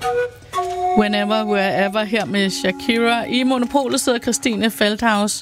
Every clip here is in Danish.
Whenever, Wherever her med Shakira. I Monopolet sidder Christine Feldhaus,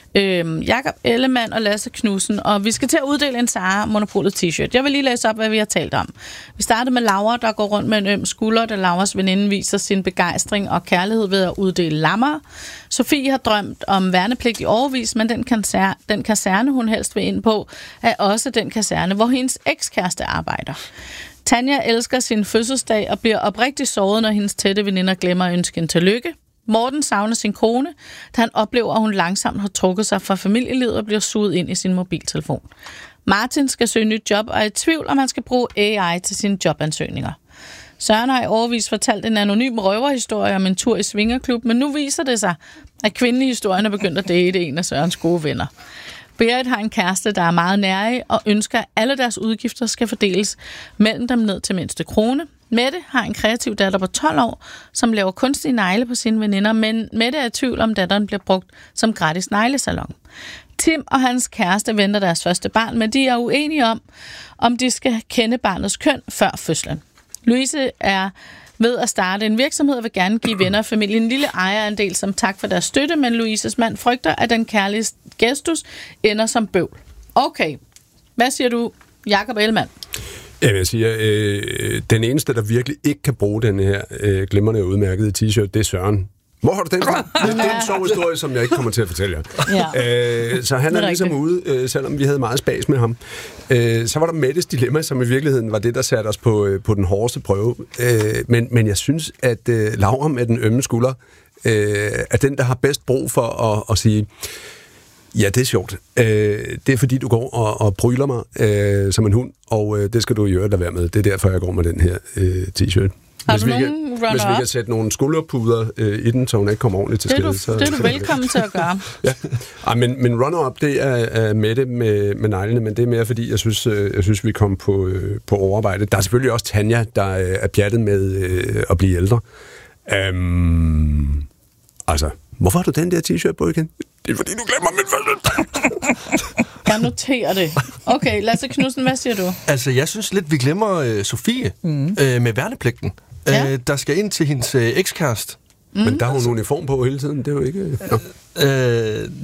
Jakob Ellemann og Lasse Knudsen, og vi skal til at uddele en Zara Monopolet t-shirt. Jeg vil lige læse op, hvad vi har talt om. Vi startede med Laura, der går rundt med en øm skulder, da Lauras veninde viser sin begejstring og kærlighed ved at uddele lammer. Sofie har drømt om værnepligt i årevis, men den kaserne, hun helst vil ind på, er også den kaserne, hvor hendes ekskæreste arbejder. Tanja elsker sin fødselsdag og bliver oprigtigt såret, når hendes tætte veninder glemmer at ønske hende tillykke. Morten savner sin kone, da han oplever, at hun langsomt har trukket sig fra familielivet og bliver suget ind i sin mobiltelefon. Martin skal søge nyt job og er i tvivl, om han skal bruge AI til sine jobansøgninger. Søren har i årevis fortalt en anonym røverhistorie om en tur i svingerklub, men nu viser det sig, at kvinden i historien er begyndt at date en af Sørens gode venner. Berit har en kæreste, der er meget nærig og ønsker, at alle deres udgifter skal fordeles mellem dem ned til mindste krone. Mette har en kreativ datter på 12 år, som laver kunstige negle på sine veninder, men Mette er i tvivl om, datteren bliver brugt som gratis neglesalon. Tim og hans kæreste venter deres første barn, men de er uenige om de skal kende barnets køn før fødslen. Louise er ved at starte en virksomhed og vil gerne give venner og familien en lille ejerandel som tak for deres støtte, men Louises mand frygter, at den kærlige gestus ender som bøvl. Okay, hvad siger du, Jakob Ellemann? Jeg siger, den eneste, der virkelig ikke kan bruge den her glimrende og udmærkede t-shirt, det er Søren. Hvor har du den fra? Det er en sjov historie, som jeg ikke kommer til at fortælle jer. Ja. Så han er ligesom ude, selvom vi havde meget spas med ham. Så var der Mettes dilemma, som i virkeligheden var det, der satte os på den hårdeste prøve. Men jeg synes, at Laura med den ømme skulder er den, der har bedst brug for at sige, ja, det er sjovt. Det er fordi, du går og bryler mig som en hund, og det skal du i øvrigt lade være med. Det er derfor, jeg går med den her t-shirt. Hvis vi kan sætte nogle skulderpuder i den, så hun ikke kommer ordentligt til skade. Det er du velkommen til at gøre. Ja. Men runner-up, det er Mette med neglene, men det er mere fordi, jeg synes vi kom på overarbejde. Der er selvfølgelig også Tanja, der er pjattet med at blive ældre. Altså, hvorfor har du den der t-shirt på igen? Det er fordi, du glemmer min fødselsdag. Jeg noterer det. Okay, Lasse Knudsen, hvad siger du? Altså, jeg synes lidt, vi glemmer Sofie med værnepligten. Ja. Der skal ind til hendes ekskæreste. Men der har hun uniform på hele tiden, det er jo ikke...